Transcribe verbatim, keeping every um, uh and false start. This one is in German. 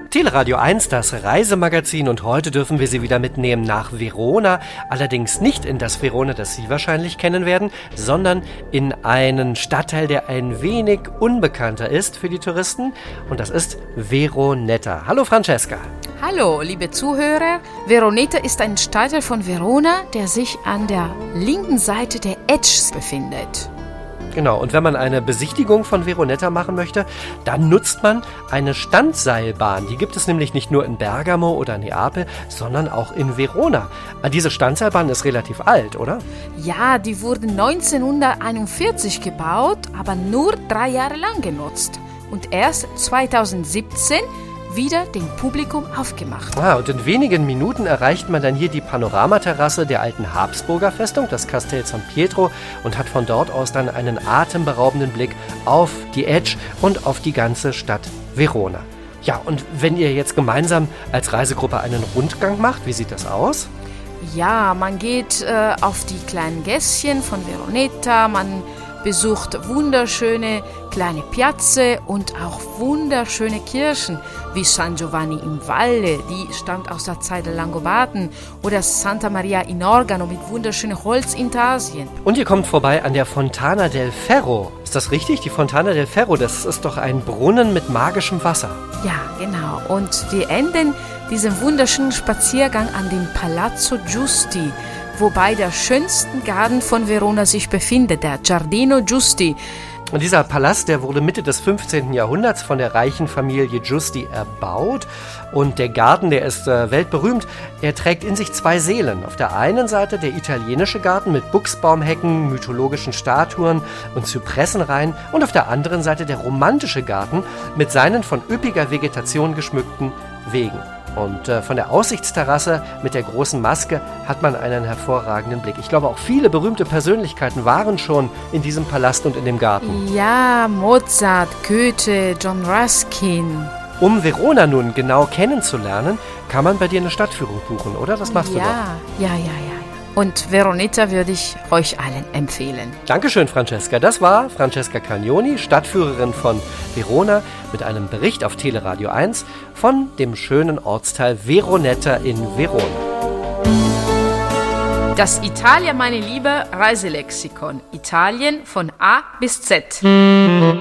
Teleradio eins, das Reisemagazin, und heute dürfen wir Sie wieder mitnehmen nach Verona, allerdings nicht in das Verona, das Sie wahrscheinlich kennen werden, sondern in einen Stadtteil, der ein wenig unbekannter ist für die Touristen, und das ist Veronetta. Hallo Francesca. Hallo, liebe Zuhörer. Veronetta ist ein Stadtteil von Verona, der sich an der linken Seite der Etsch befindet. Genau, und wenn man eine Besichtigung von Veronetta machen möchte, dann nutzt man eine Standseilbahn. Die gibt es nämlich nicht nur in Bergamo oder Neapel, sondern auch in Verona. Diese Standseilbahn ist relativ alt, oder? Ja, die wurde neunzehnhunderteinundvierzig gebaut, aber nur drei Jahre lang genutzt. Und erst zweitausendsiebzehn wieder dem Publikum aufgemacht. Ah, und in wenigen Minuten erreicht man dann hier die Panoramaterrasse der alten Habsburger Festung, das Castel San Pietro, und hat von dort aus dann einen atemberaubenden Blick auf die Etsch und auf die ganze Stadt Verona. Ja, und wenn ihr jetzt gemeinsam als Reisegruppe einen Rundgang macht, wie sieht das aus? Ja, man geht äh, auf die kleinen Gässchen von Veronetta, man besucht wunderschöne kleine Piazze und auch wunderschöne Kirchen wie San Giovanni in Valle, die stammt aus der Zeit der Langobarden, oder Santa Maria in Organo mit wunderschönen Holzintarsien. Und ihr kommt vorbei an der Fontana del Ferro. Ist das richtig? Die Fontana del Ferro, das ist doch ein Brunnen mit magischem Wasser. Ja, genau. Und wir enden diesen wunderschönen Spaziergang an dem Palazzo Giusti, wobei der schönsten Garten von Verona sich befindet, der Giardino Giusti. Und dieser Palast, der wurde Mitte des fünfzehnten Jahrhunderts von der reichen Familie Giusti erbaut. Und der Garten, der ist äh, weltberühmt. Er trägt in sich zwei Seelen. Auf der einen Seite der italienische Garten mit Buchsbaumhecken, mythologischen Statuen und Zypressenreihen. Und auf der anderen Seite der romantische Garten mit seinen von üppiger Vegetation geschmückten Wegen. Und äh, von der Aussichtsterrasse mit der großen Maske hat man einen hervorragenden Blick. Ich glaube, auch viele berühmte Persönlichkeiten waren schon in diesem Palast und in dem Garten. Ja, Mozart, Goethe, John Ruskin. Um Verona nun genau kennenzulernen, kann man bei dir eine Stadtführung buchen, oder? Das machst ja, du doch. Ja, ja, ja, ja. Und Veronetta würde ich euch allen empfehlen. Dankeschön, Francesca. Das war Francesca Cagnoni, Stadtführerin von Verona, mit einem Bericht auf Teleradio eins von dem schönen Ortsteil Veronetta in Verona. Das Italia, meine Liebe, Reiselexikon. Italien von A bis Z.